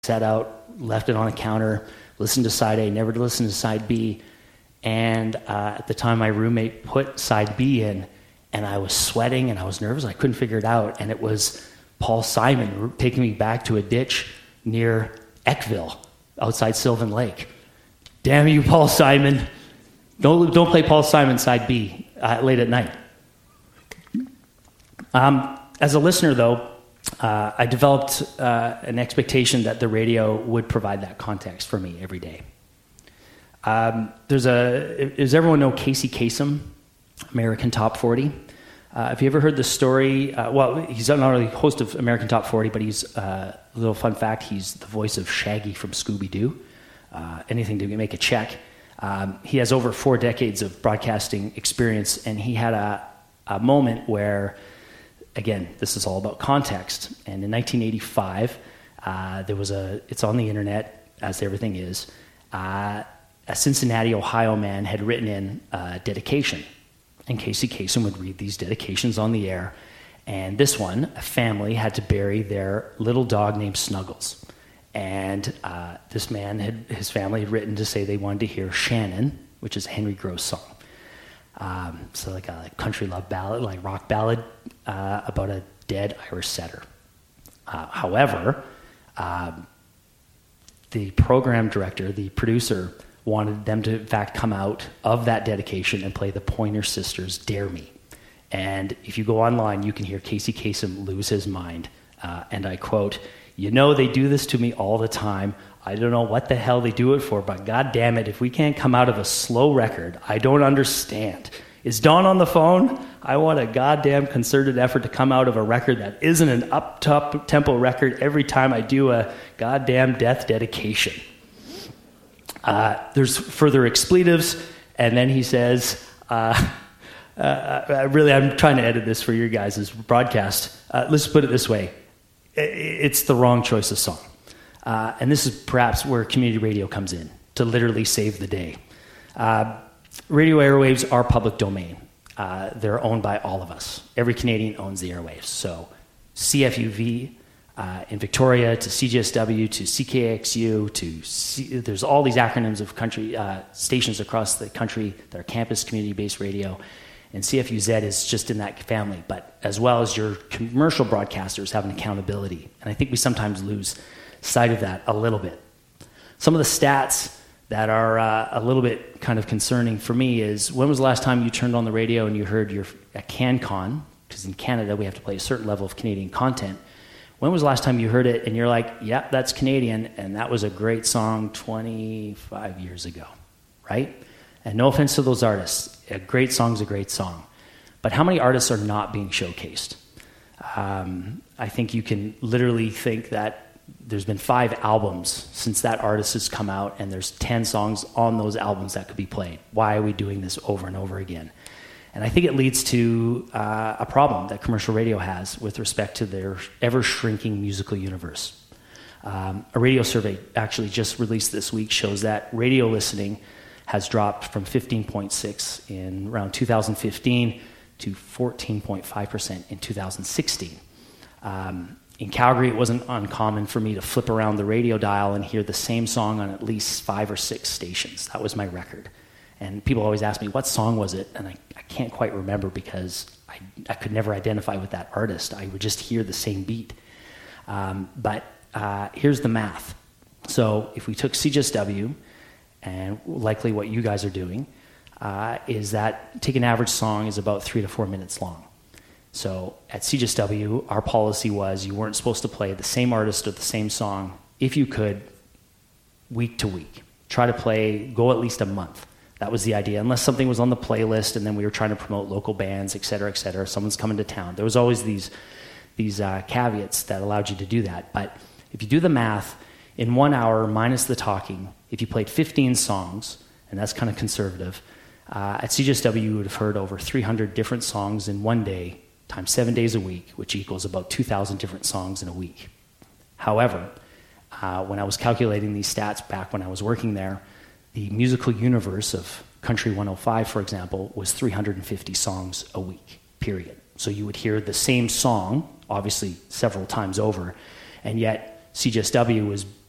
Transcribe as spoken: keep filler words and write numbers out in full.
Set out, left it on the counter, listened to side A, never listened to side B. And uh, at the time, my roommate put side B in, and I was sweating and I was nervous. I couldn't figure it out. And it was Paul Simon taking me back to a ditch near Eckville, outside Sylvan Lake. Damn you, Paul Simon. Don't, don't play Paul Simon side B uh, late at night. Um, as a listener, though, Uh, I developed uh, an expectation that the radio would provide that context for me every day. Um, there's a, does everyone know Casey Kasem, American Top forty? Uh, have you ever heard the story? Uh, well, he's not only host of American Top forty, but he's, uh, a little fun fact, he's the voice of Shaggy from Scooby-Doo. Uh, anything to make a check. Um, he has over four decades of broadcasting experience, and he had a, a moment where, again, this is all about context. And in nineteen eighty-five, uh, there was a, it's on the internet, as everything is, uh, a Cincinnati, Ohio man had written in a dedication. And Casey Kasem would read these dedications on the air. And this one, a family had to bury their little dog named Snuggles. And uh, this man, had his family had written to say they wanted to hear Shannon, which is a Henry Gross song. Um, so like a country love ballad, like rock ballad uh, about a dead Irish setter. Uh, however, um, the program director, the producer, wanted them to in fact come out of that dedication and play the Pointer Sisters' Dare Me. And if you go online, you can hear Casey Kasem lose his mind. Uh, and I quote, "You know they do this to me all the time. I don't know what the hell they do it for, but God damn it, if we can't come out of a slow record, I don't understand. Is Dawn on the phone? I want a goddamn concerted effort to come out of a record that isn't an up-tempo record every time I do a goddamn death dedication." Uh, there's further expletives, and then he says, uh, uh, really, I'm trying to edit this for your guys' broadcast. Uh, let's put it this way. It's the wrong choice of song. Uh, and this is perhaps where community radio comes in, to literally save the day. Uh, radio airwaves are public domain. Uh, they're owned by all of us. Every Canadian owns the airwaves. So C F U V uh, in Victoria, to C J S W, to C K X U, to C- there's all these acronyms of country uh, stations across the country that are campus community-based radio. And C F U Z is just in that family. But as well as your commercial broadcasters have an accountability. And I think we sometimes lose sight of that a little bit. Some of the stats that are uh, a little bit kind of concerning for me is, when was the last time you turned on the radio and you heard your at CanCon, because in Canada we have to play a certain level of Canadian content. When was the last time you heard it and you're like, yeah, that's Canadian, and that was a great song twenty-five years ago, right? And no offense to those artists, a great song's a great song. But how many artists are not being showcased? Um, I think you can literally think that there's been five albums since that artist has come out, and there's ten songs on those albums that could be played. Why are we doing this over and over again? And I think it leads to uh, a problem that commercial radio has with respect to their ever-shrinking musical universe. Um, a radio survey actually just released this week shows that radio listening has dropped from fifteen point six in around two thousand fifteen to fourteen point five percent in two thousand sixteen. Um, in Calgary, it wasn't uncommon for me to flip around the radio dial and hear the same song on at least five or six stations. That was my record. And people always ask me, what song was it? And I, I can't quite remember because I, I could never identify with that artist. I would just hear the same beat. Um, but uh, here's the math. So if we took C J S W, and likely what you guys are doing, uh, is that take an average song is about three to four minutes long. So at C J S W, our policy was you weren't supposed to play the same artist or the same song, if you could, week to week. Try to play, go at least a month. That was the idea, unless something was on the playlist and then we were trying to promote local bands, et cetera, et cetera. Someone's coming to town. There was always these, these uh, caveats that allowed you to do that. But if you do the math, in one hour minus the talking, if you played fifteen songs, and that's kind of conservative, uh, at C J S W you would have heard over three hundred different songs in one day, times seven days a week, which equals about two thousand different songs in a week. However, uh, when I was calculating these stats back when I was working there, the musical universe of Country one oh five, for example, was three hundred fifty songs a week, period. So you would hear the same song, obviously several times over, and yet C J S W was